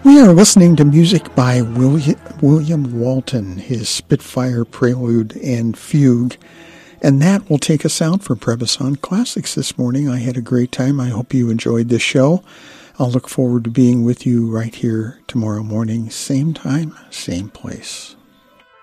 We are listening to music by William Walton, his Spitfire Prelude and Fugue. And that will take us out for Prebison Classics this morning. I had a great time. I hope you enjoyed this show. I'll look forward to being with you right here tomorrow morning, same time, same place.